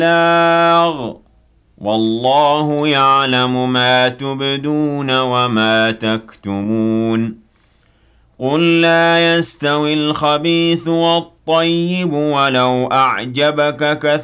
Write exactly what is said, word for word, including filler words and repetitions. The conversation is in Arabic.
البلاغ والله يعلم ما تبدون وما تكتمون قل لا يستوي الخبيث والطيب ولو أعجبك كثير